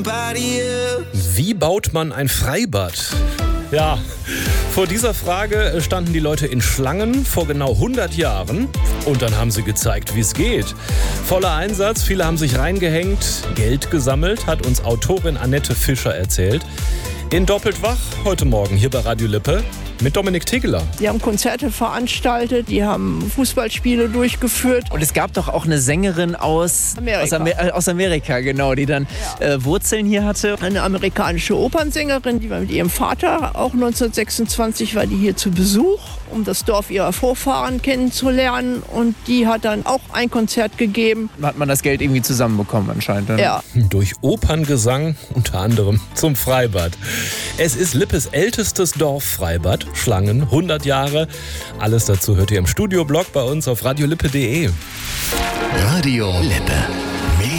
Wie baut man ein Freibad? Ja, vor dieser Frage standen die Leute in Schlangen vor genau 100 Jahren und dann haben sie gezeigt, wie es geht. Voller Einsatz, viele haben sich reingehängt, Geld gesammelt, hat uns Autorin Annette Fischer erzählt. In Doppelt wach heute Morgen hier bei Radio Lippe mit Dominik Tegeler. Die haben Konzerte veranstaltet, die haben Fußballspiele durchgeführt. Und es gab doch auch eine Sängerin aus Amerika, genau, die dann Wurzeln hier hatte. Eine amerikanische Opernsängerin, die war mit ihrem Vater, auch 1926 war die hier zu Besuch, um das Dorf ihrer Vorfahren kennenzulernen. Und die hat dann auch ein Konzert gegeben. Hat man das Geld irgendwie zusammenbekommen anscheinend. Dann. Ja. Durch Operngesang unter anderem zum Freibad. Es ist Lippes ältestes Dorffreibad. Schlangen, 100 Jahre. Alles dazu hört ihr im Studioblog bei uns auf radiolippe.de. Radio Lippe.